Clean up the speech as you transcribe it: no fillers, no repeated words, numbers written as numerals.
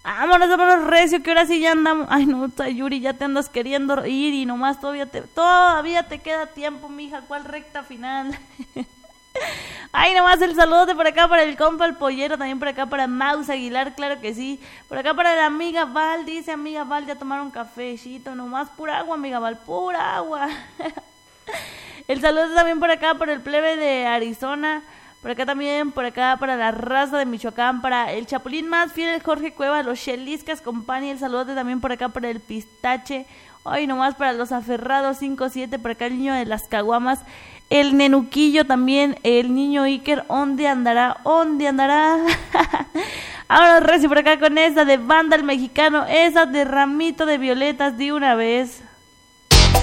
Vámonos, recio, que ahora sí ya andamos. Ay, no, Yuri, ya te andas queriendo ir y nomás todavía te queda tiempo, mija. ¿Cuál recta final? Ay, nomás el saludo por acá para el compa el pollero, también por acá para Maus Aguilar, claro que sí. Por acá para la amiga Val, dice amiga Val, ya tomaron cafecito, nomás pura agua, amiga Val, pura agua. El saludo también por acá para el plebe de Arizona. Por acá también, por acá para la raza de Michoacán, para el chapulín más fiel, Jorge Cueva, los Cheliscas Company, el saludo también por acá para el pistache, hoy nomás para los aferrados 5-7, por acá el niño de las caguamas, el nenuquillo también, el niño Iker, ¿dónde andará? Ahora recio por acá con esa de Banda el Mexicano, esa de Ramito de Violetas de una vez.